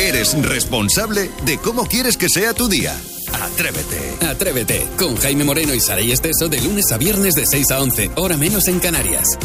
Eres responsable de cómo quieres que sea tu día. Atrévete. Atrévete, con Jaime Moreno y Saray Esteso de lunes a viernes de 6 a 11, hora menos en Canarias.